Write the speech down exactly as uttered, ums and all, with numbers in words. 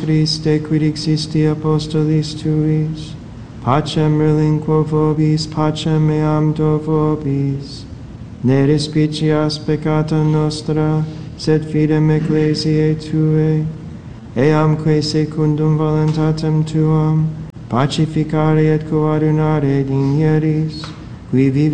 Christe quid existi apostolis tuis, pacem relinquo vobis, pacem meam do vobis. Ne respicias peccata nostra, sed fidem ecclesiae Tuae, eamque secundum voluntatem Tuam, pacificare et coadunare digneris, qui vive